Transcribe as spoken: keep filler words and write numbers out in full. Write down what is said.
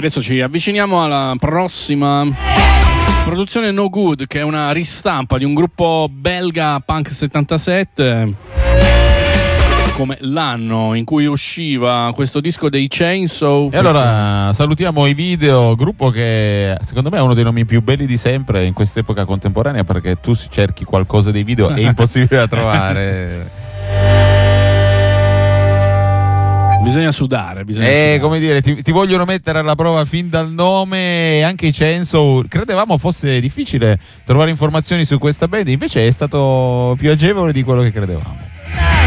adesso ci avviciniamo alla prossima produzione No Good, che è una ristampa di un gruppo belga Punk settantasette, come l'anno in cui usciva questo disco dei Chainsaw. E allora salutiamo i Video, gruppo che secondo me è uno dei nomi più belli di sempre in quest'epoca contemporanea, perché tu se cerchi qualcosa dei Video è impossibile da trovare. Bisogna sudare, bisogna eh, sudare. come dire, ti, ti vogliono mettere alla prova fin dal nome. E anche i Chainsaw, credevamo fosse difficile trovare informazioni su questa band, invece è stato più agevole di quello che credevamo.